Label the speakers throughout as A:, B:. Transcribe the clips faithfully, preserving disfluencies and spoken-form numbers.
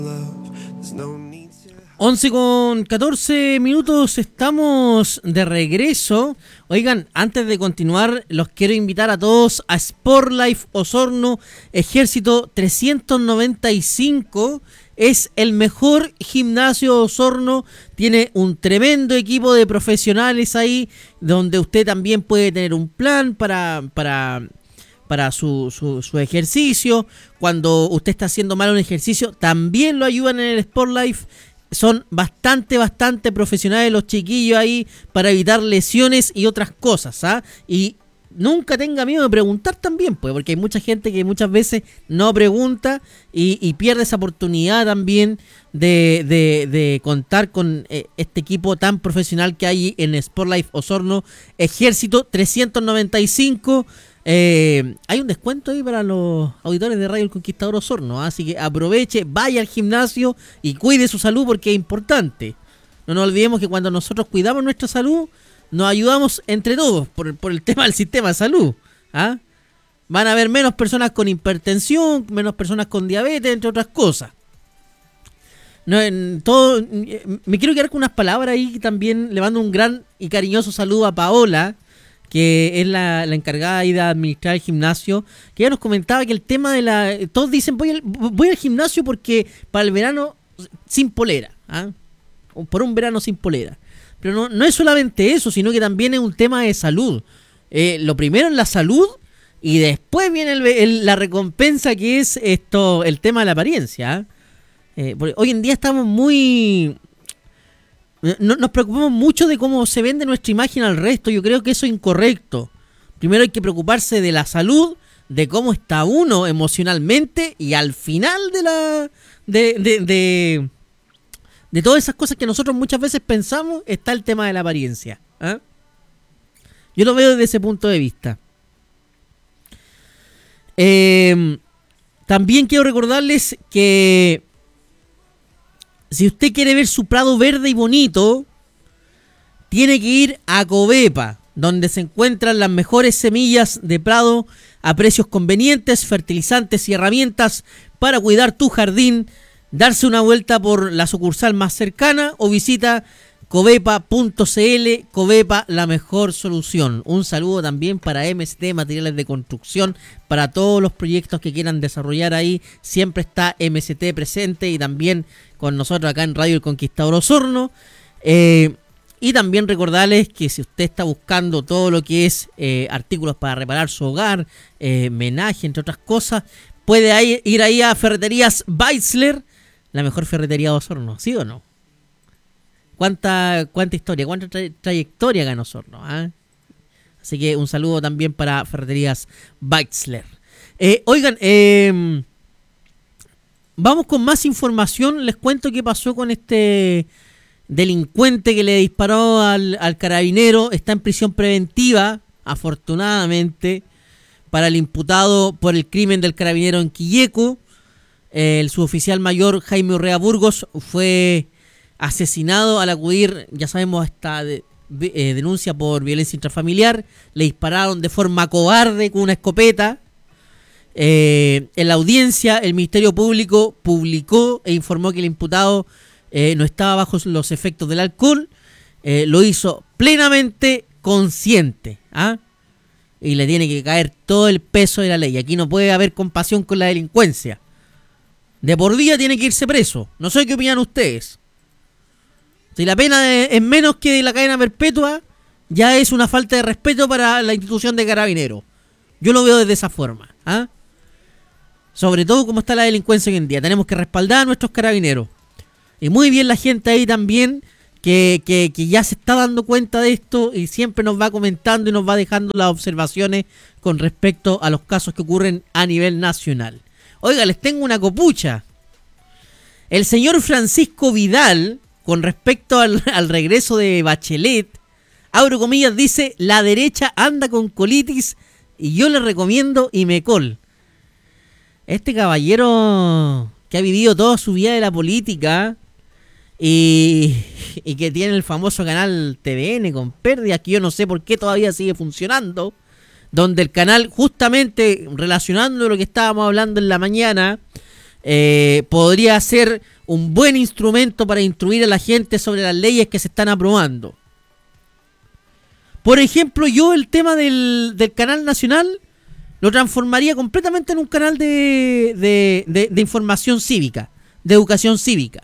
A: once con catorce minutos, estamos de regreso. Oigan, antes de continuar, los quiero invitar a todos a Sportlife Osorno, Ejército trescientos noventa y cinco. Es el mejor gimnasio de Osorno, tiene un tremendo equipo de profesionales ahí, donde usted también puede tener un plan para... para para su, su, su ejercicio. Cuando usted está haciendo mal un ejercicio, también lo ayudan en el Sportlife. Son bastante, bastante profesionales los chiquillos ahí para evitar lesiones y otras cosas, ¿ah? Y nunca tenga miedo de preguntar también, pues, porque hay mucha gente que muchas veces no pregunta y, y pierde esa oportunidad también de, de, de contar con eh, este equipo tan profesional que hay en Sportlife Osorno, Ejército trescientos noventa y cinco. Eh, hay un descuento ahí para los auditores de Radio El Conquistador Osorno, ¿eh? Así que aproveche, vaya al gimnasio y cuide su salud porque es importante. No nos olvidemos que cuando nosotros cuidamos nuestra salud, nos ayudamos entre todos por, por el tema del sistema de salud, ¿ah? Van a haber menos personas con hipertensión, menos personas con diabetes, entre otras cosas. No, en todo, me quiero quedar con unas palabras ahí. También le mando un gran y cariñoso saludo a Paola, que es la, la encargada ahí de administrar el gimnasio, que ella nos comentaba que el tema de la... Todos dicen, voy al, voy al gimnasio porque para el verano sin polera, ¿ah? O por un verano sin polera. Pero no, no es solamente eso, sino que también es un tema de salud. Eh, lo primero es la salud y después viene el, el, la recompensa, que es esto, el tema de la apariencia, ¿ah? Eh, porque hoy en día estamos muy... No, nos preocupamos mucho de cómo se vende nuestra imagen al resto. Yo creo que eso es incorrecto. Primero hay que preocuparse de la salud, de cómo está uno emocionalmente, y al final de la de, de, de, de todas esas cosas que nosotros muchas veces pensamos, está el tema de la apariencia, ¿eh? Yo lo veo desde ese punto de vista. Eh, también quiero recordarles que si usted quiere ver su prado verde y bonito, tiene que ir a Covepa, donde se encuentran las mejores semillas de prado a precios convenientes, fertilizantes y herramientas para cuidar tu jardín. Darse una vuelta por la sucursal más cercana o visita covepa punto cl. Covepa, la mejor solución. Un saludo también para M S T Materiales de Construcción, para todos los proyectos que quieran desarrollar ahí. Siempre está M S T presente, y también con nosotros acá en Radio El Conquistador Osorno. Eh, y también recordarles que si usted está buscando todo lo que es eh, artículos para reparar su hogar, eh, menaje, entre otras cosas, puede ahí, ir ahí a Ferreterías Beitzler, la mejor ferretería de Osorno, ¿sí o no? ¿Cuánta, cuánta historia, cuánta tra- trayectoria acá en Osorno, ¿eh? Así que un saludo también para Ferreterías Beitzler. Eh, oigan, eh, vamos con más información. Les cuento qué pasó con este delincuente que le disparó al, al carabinero. Está en prisión preventiva, afortunadamente, para el imputado por el crimen del carabinero en Quilleco. El suboficial mayor Jaime Urrea Burgos fue asesinado al acudir, ya sabemos, esta de, de, eh, denuncia por violencia intrafamiliar. Le dispararon de forma cobarde con una escopeta. Eh, en la audiencia, el Ministerio Público publicó e informó que el imputado eh, no estaba bajo los efectos del alcohol. Eh, lo hizo plenamente consciente, ¿ah? Y le tiene que caer todo el peso de la ley. Aquí no puede haber compasión con la delincuencia. De por vida tiene que irse preso. No sé qué opinan ustedes. Si la pena es menos que la cadena perpetua, ya es una falta de respeto para la institución de Carabineros. Yo lo veo desde esa forma, ¿ah? Sobre todo como está la delincuencia hoy en día. Tenemos que respaldar a nuestros carabineros. Y muy bien la gente ahí también, que, que, que ya se está dando cuenta de esto y siempre nos va comentando y nos va dejando las observaciones con respecto a los casos que ocurren a nivel nacional. Oiga, les tengo una copucha. El señor Francisco Vidal, con respecto al, al regreso de Bachelet, abro comillas, dice: la derecha anda con colitis y yo le recomiendo Imecol. Este caballero que ha vivido toda su vida de la política y, y que tiene el famoso canal T V N con pérdidas, que yo no sé por qué todavía sigue funcionando, donde el canal, justamente relacionando lo que estábamos hablando en la mañana, eh, podría ser un buen instrumento para instruir a la gente sobre las leyes que se están aprobando. Por ejemplo, yo el tema del, del canal nacional lo transformaría completamente en un canal de, de, de, de información cívica, de educación cívica.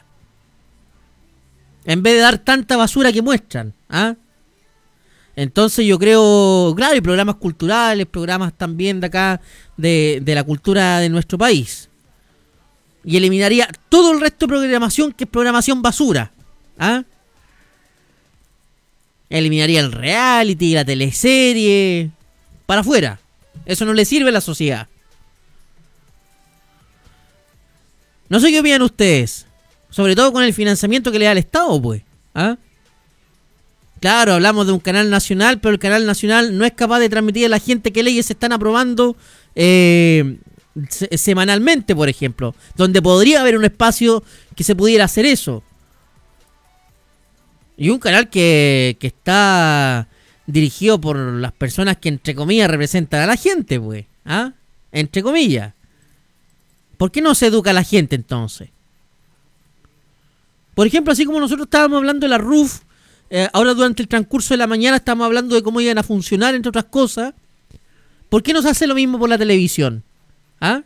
A: En vez de dar tanta basura que muestran. ¿Ah? Entonces yo creo, claro, y programas culturales, programas también de acá, de, de la cultura de nuestro país. Y eliminaría todo el resto de programación que es programación basura. ¿Ah? Eliminaría el reality, la teleserie, para afuera. Eso no le sirve a la sociedad. No sé qué opinan ustedes. Sobre todo con el financiamiento que le da el Estado, pues. ¿Ah? Claro, hablamos de un canal nacional, pero el canal nacional no es capaz de transmitir a la gente qué leyes se están aprobando eh, se- semanalmente, por ejemplo. Donde podría haber un espacio que se pudiera hacer eso. Y un canal que, que está dirigido por las personas que, entre comillas, representan a la gente, pues. ¿Ah? Entre comillas. ¿Por qué no se educa a la gente entonces? Por ejemplo, así como nosotros estábamos hablando de la R U F, eh, ahora durante el transcurso de la mañana estábamos hablando de cómo iban a funcionar, entre otras cosas. ¿Por qué no se hace lo mismo por la televisión? ¿Ah?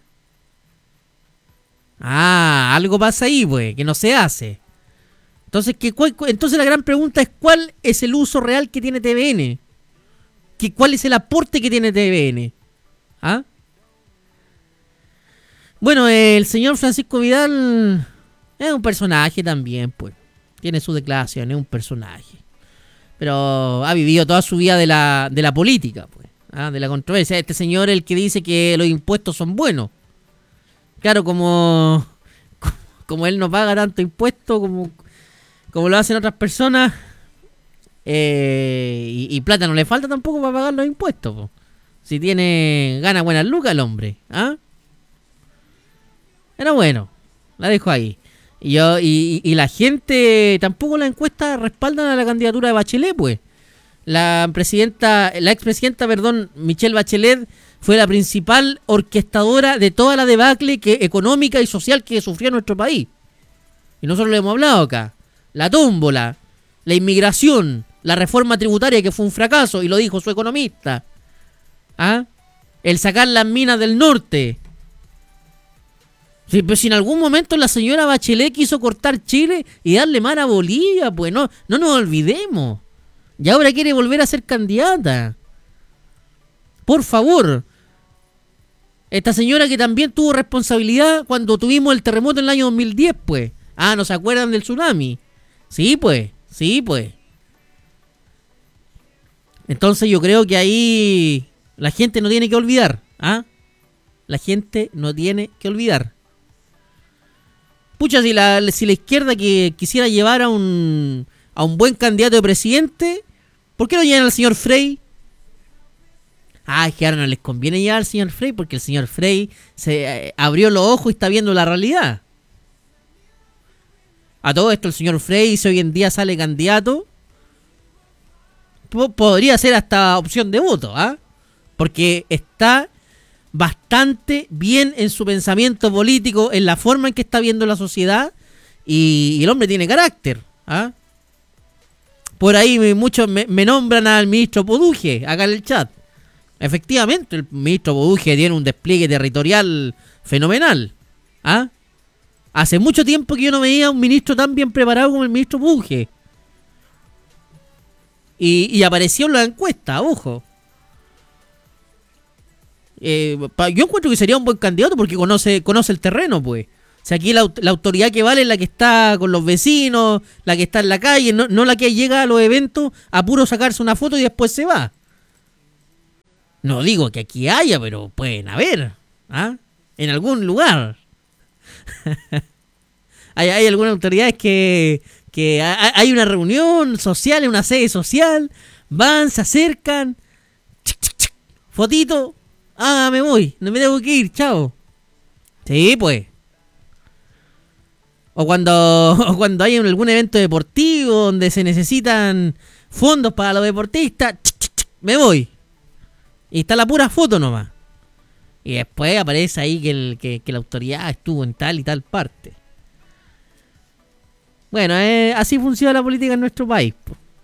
A: Ah, algo pasa ahí, pues, que no se hace. Entonces, ¿qué, cuál- cu- entonces la gran pregunta es ¿cuál es el uso real que tiene T V N? ¿Qué, ¿Cuál es el aporte que tiene T V N? ¿Ah? Bueno, el señor Francisco Vidal es un personaje también, pues. Tiene su declaración, es un personaje. Pero ha vivido toda su vida de la, de la política, pues. ¿Ah? De la controversia. Este señor es el que dice que los impuestos son buenos. Claro, como, como él no paga tanto impuesto como, como lo hacen otras personas, eh, y, y plata no le falta tampoco para pagar los impuestos, po. Si tiene, gana buenas lucas el hombre. ¿Ah? Era bueno, la dejo ahí. Y, yo, y, y la gente, tampoco las encuestas respaldan a la candidatura de Bachelet, pues. La presidenta, la expresidenta, perdón, Michelle Bachelet, fue la principal orquestadora de toda la debacle que, económica y social que sufrió nuestro país. Y nosotros lo hemos hablado acá. La tómbola, la inmigración, la reforma tributaria que fue un fracaso, y lo dijo su economista. ¿Ah? El sacar las minas del norte. Sí, pero si en algún momento la señora Bachelet quiso cortar Chile y darle mar a Bolivia, pues no, no nos olvidemos. Y ahora quiere volver a ser candidata. Por favor. Esta señora que también tuvo responsabilidad cuando tuvimos el terremoto en el año dos mil diez, pues. Ah, ¿no se acuerdan del tsunami? Sí, pues. Sí, pues. Entonces yo creo que ahí la gente no tiene que olvidar. ¿Ah? La gente no tiene que olvidar. Pucha, si la, si la izquierda que quisiera llevar a un a un buen candidato de presidente, ¿por qué no llevan al señor Frey? Ah, es que ahora no les conviene llevar al señor Frey porque el señor Frey se eh, abrió los ojos y está viendo la realidad. A todo esto el señor Frey, si hoy en día sale candidato, po- podría ser hasta opción de voto, ¿ah? Porque está bastante bien en su pensamiento político, en la forma en que está viendo la sociedad, y, y el hombre tiene carácter. ¿Ah? Por ahí me- muchos me, me nombran al ministro Poduje acá en el chat. Efectivamente, el ministro Poduje tiene un despliegue territorial fenomenal. ¿Ah? Hace mucho tiempo que yo no veía un ministro tan bien preparado como el ministro Poduje. Y, y apareció en la encuesta, ojo. Eh, pa- yo encuentro que sería un buen candidato porque conoce conoce el terreno, pues. O sea, aquí la, aut- la autoridad que vale es la que está con los vecinos, la que está en la calle, no, no la que llega a los eventos a puro sacarse una foto y después se va. No digo que aquí haya, pero pueden haber. ¿Ah? En algún lugar. hay, hay algunas autoridades que, que ha- ha- hay una reunión social, en una sede social, van, se acercan, chic, chic, chic, fotito. Ah, me voy, no me tengo que ir, chao. Sí, pues. O cuando, o cuando hay algún evento deportivo donde se necesitan fondos para los deportistas, chic, chic, chic, me voy. Y está la pura foto nomás. Y después aparece ahí que, el, que, que la autoridad estuvo en tal y tal parte. Bueno, eh, así funciona la política en nuestro país.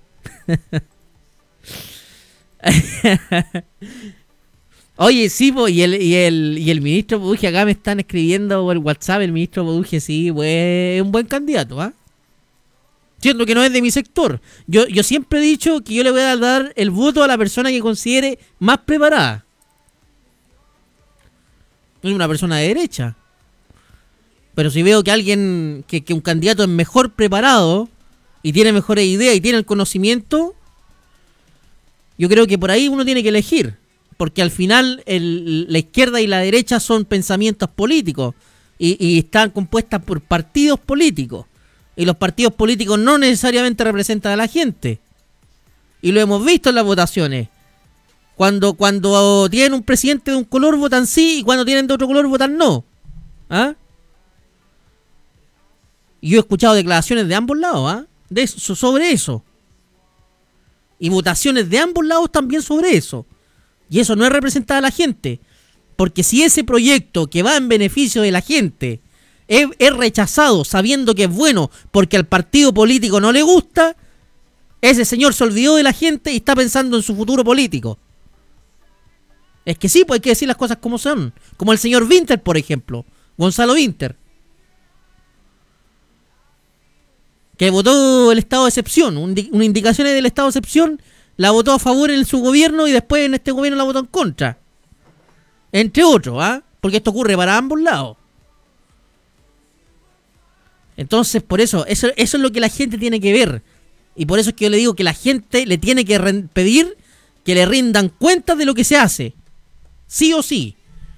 A: Oye, sí, po, y el, y el, y el ministro Poduje acá me están escribiendo por WhatsApp, el ministro Poduje, sí, pues, es un buen candidato, ¿ah? ¿eh? Siendo que no es de mi sector. Yo, yo siempre he dicho que yo le voy a dar el voto a la persona que considere más preparada. No es una persona de derecha. Pero si veo que alguien, que, que un candidato es mejor preparado y tiene mejores ideas y tiene el conocimiento, yo creo que por ahí uno tiene que elegir. Porque al final el, la izquierda y la derecha son pensamientos políticos y, y están compuestas por partidos políticos. Y los partidos políticos no necesariamente representan a la gente. Y lo hemos visto en las votaciones. Cuando, cuando tienen un presidente de un color votan sí y cuando tienen de otro color votan no. ¿Ah? Y yo he escuchado declaraciones de ambos lados, ¿ah? De eso, sobre eso. Y votaciones de ambos lados también sobre eso. Y eso no es representar a la gente. Porque si ese proyecto que va en beneficio de la gente es, es rechazado sabiendo que es bueno porque al partido político no le gusta, ese señor se olvidó de la gente y está pensando en su futuro político. Es que sí, pues hay que decir las cosas como son. Como el señor Winter, por ejemplo. Gonzalo Winter. Que votó el estado de excepción. Un, una indicación del estado de excepción la votó a favor en su gobierno y después en este gobierno la votó en contra. Entre otros, ¿ah? ¿eh? Porque esto ocurre para ambos lados. Entonces, por eso, eso, eso es lo que la gente tiene que ver. Y por eso es que yo le digo que la gente le tiene que pedir que le rindan cuentas de lo que se hace. Sí o sí.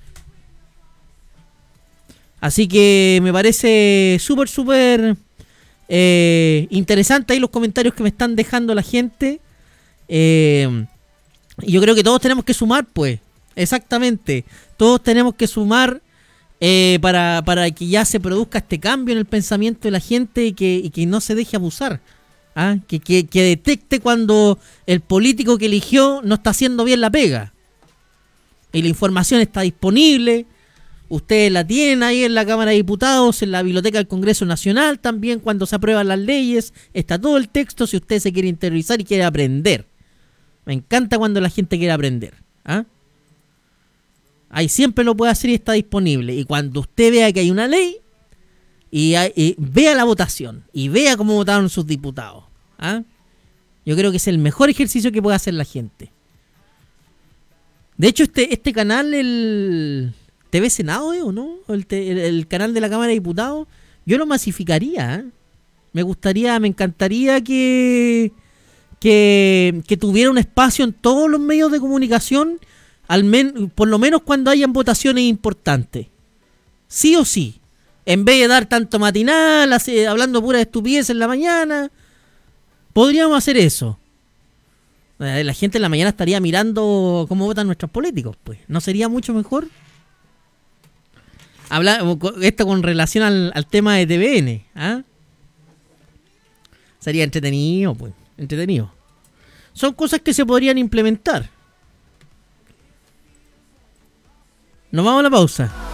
A: Así que me parece súper, súper eh, interesante ahí los comentarios que me están dejando la gente. Eh, y yo creo que todos tenemos que sumar, pues. Exactamente. Todos tenemos que sumar eh, para, para que ya se produzca este cambio en el pensamiento de la gente y que, y que no se deje abusar. ¿Ah? Que, que, que detecte cuando el político que eligió no está haciendo bien la pega. Y la información está disponible. Ustedes la tienen ahí en la Cámara de Diputados, en la Biblioteca del Congreso Nacional. También cuando se aprueban las leyes está todo el texto si usted se quiere interiorizar y quiere aprender. Me encanta cuando la gente quiere aprender. ¿Ah? Ahí siempre lo puede hacer y está disponible. Y cuando usted vea que hay una ley y, hay, y vea la votación y vea cómo votaron sus diputados, ¿ah? Yo creo que es el mejor ejercicio que puede hacer la gente. De hecho, este, este canal, el T V Senado, ¿eh? ¿O no? El, te, el, el canal de la Cámara de Diputados, yo lo masificaría. ¿eh? Me gustaría, me encantaría que, que, que tuviera un espacio en todos los medios de comunicación, al men, por lo menos cuando hayan votaciones importantes. Sí o sí. En vez de dar tanto matinal, así, hablando pura estupidez en la mañana, podríamos hacer eso. La gente en la mañana estaría mirando cómo votan nuestros políticos, pues. ¿No sería mucho mejor? Habla, esto con relación al, al tema de T V N, ¿ah? Sería entretenido, pues. Entretenido. Son cosas que se podrían implementar. Nos vamos a la pausa.